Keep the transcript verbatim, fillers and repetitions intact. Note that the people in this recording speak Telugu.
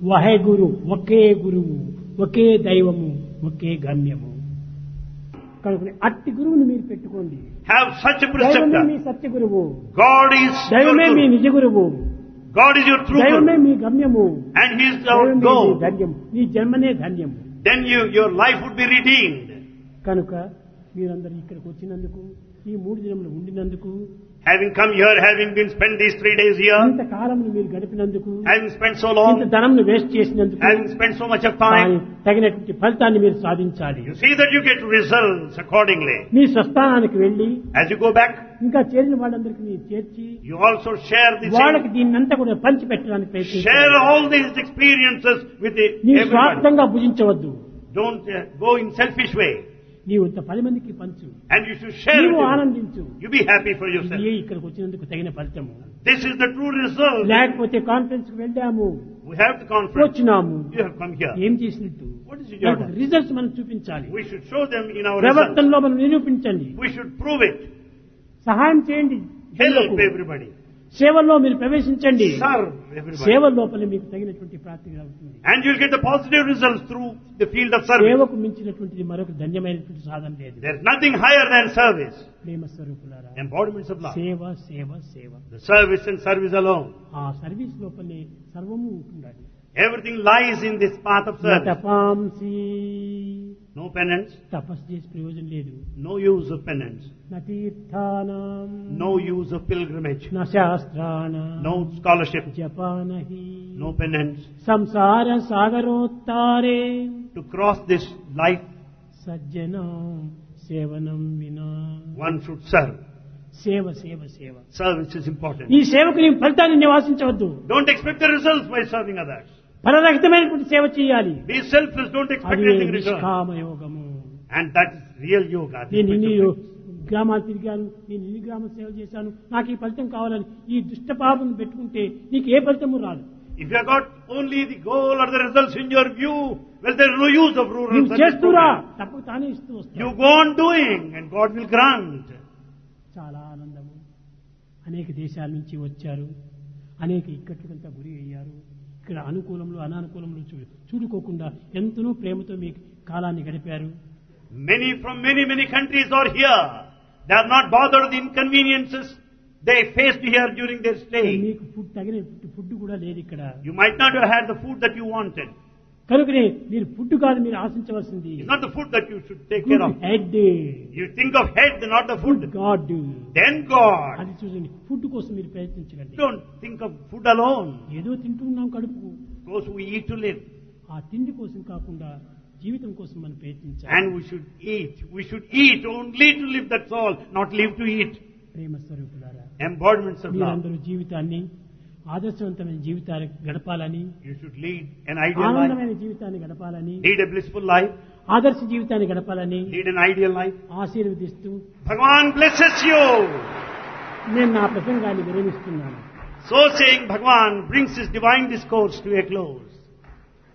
వహే గురు, ఒకే గురువు, ఒకే దైవము, ఒకే గమ్యము. కనుక అట్టి గురువుని మీరు పెట్టుకోండి. Have such a దైవమే మీ preceptor. సత్య గురువు, God is your దైవమే మీ Guru. నిజ గురువు, God is your true దైవమే Guru. మీ గమ్యము, And He is our దైవమే మీ goal. ధన్యము. నీ జన్మనే ధన్యము. Then you, your life would be redeemed. కనుక మీరందరూ ఇక్కడికి వచ్చినందుకు, ఈ మూడు దినములు ఉండినందుకు, Having come here, having been spent these three days here, ఇంత కాలం మీరు గడిపినందుకు, having spent so ఇంత long, ధనంను వేస్ట్ చేసినందుకు, having spent so much of దాని time, తగినటువంటి ఫలితాన్ని మీరు సాధించాలి. you see that you get results accordingly. మీ స్వస్థానానికి వెళ్లి As you go back, ఇంకా చేరిన వాళ్ళందరికీ మీరు చేర్చి you also share the వాళ్ళకి same, దీన్నంతా కూడా పంచి పెట్టడానికి share ప్రయత్నించాలి. all these experiences with the, నీ everyone. స్వార్థంగా భుజించవద్దు. Don't uh, go in selfish way. నీవు ఇంత పది మందికి పంచు, And you should share నీవు with you. ఆనందించు. You be happy for yourself. ఇదే ఇక్కడికి వచ్చినందుకు తగిన ఫలితము. This is the true result. లేకపోతే కాన్ఫరెన్స్ కి వెళ్ళాము, We have the conference. వచ్చినాము, You have come here. ఏం చేసినట్టు? What is your done? Results మనం చూపించాలి. We should show them in our results. ప్రవర్తనలో మనం నిరూపించండి. We should prove it. సహాయం చేయండి. Help everybody. సేవల్లో మీరు ప్రవేశించండి. Serve everybody. సేవ లోపల మీకు తగినటువంటి ప్రాప్తి కలుగుతుంది. And you'll get the positive results through the field of service. సేవకు మించినటువంటిది మరొక ధన్యమైనటువంటి సాధన లేదు. There's nothing higher than service. ప్రేమ స్వరూపులారా, Embodiments of love. సేవ సేవ సేవ. The service and service alone. ఆ సర్వీస్ లోపలనే సర్వము ఉంటుండాలి. Everything lies in this path of service. తపాంసి, No penance, తపస్సు చేసి ప్రయోజనం లేదు. no use of penance, న తీర్థానాం, no use of pilgrimage, న శాస్త్రాణం, no scholarship, జపానహి, no penance. సంసార సాగరోత్తారే To cross this life, సజ్జనం సేవనం వినా. one should serve. సేవ సేవ సేవ. Service is important. ఈ సేవకు నీ ఫలితాన్ని నివాసించవద్దు. Don't expect the results by serving others. ఫలరహితమైనటువంటి సేవ చేయాలి. Be selfless, don't expect అది anything in return. నిష్కామ యోగము. And that is real yoga. This నేను ఇన్ని is గ్రామాలు తిరిగాను, నేను ఇన్ని గ్రామ సేవ చేశాను, నాకు ఈ ఫలితం కావాలని ఈ దుష్ట పాపం పెట్టుకుంటే నీకు ఏ ఫలితము రాదు. If you have got only the goal or the results in your view, well, there is no use of rural నువ్వు service చేస్తురా, program. తప్పకు తానే ఇస్తూ You వస్తావు. go on doing and God will grant. చాలా ఆనందము. అనేక దేశాల నుంచి వచ్చారు, అనేక ఇక్కట్లకంతా గురి అయ్యారు. ఇక్కడ అనుకూలంలో అనానుకూలంలో చూ చూడుకోకుండా ఎంతనో ప్రేమతో మీ కాలాన్ని గడిపారు. Many from many, many countries are here. They are not bothered with the inconveniences they faced here during their stay. మీకు ఫుడ్ తగిన ఫుడ్ కూడా లేదు ఇక్కడ. You might not have had the food that you wanted. కనుకనే మీరు ఫుడ్ కాదు మీరు ఆశించవలసింది. It's not the food that you should take care of. Head. You think of head, not the food. God. Then God. అది చూడండి, ఫుడ్ కోసం మీరు ప్రయత్నించకండి. Don't think of food alone. ఏదో తింటున్నాం కడుపు. Those who eat to live. ఆ తిండి కోసం కాకుండా జీవితం కోసం మనం ప్రయత్నించాలి. And we should eat. We should eat only to live, that's all. Not live to eat. ప్రేమ స్వరూపులారా, Embodiments of love. మీరందరూ జీవితాన్ని ఆదర్శవంతమైన జీవితాన్ని గడపాలని, You should lead an ideal life. ఆనందమైన జీవితాన్ని గడపాలని, Lead a blissful life. ఆదర్శ జీవితాన్ని గడపాలని Lead an ideal life. ఆశీర్వదిస్తూ Bhagavan blesses you. నేను నా ప్రసంగాన్ని విరమిస్తున్నాను. So saying, Bhagavan brings his divine discourse to a close.